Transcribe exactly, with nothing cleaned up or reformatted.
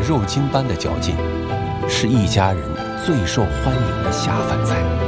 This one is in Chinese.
肉筋般的嚼劲，是一家人最受欢迎的下饭菜。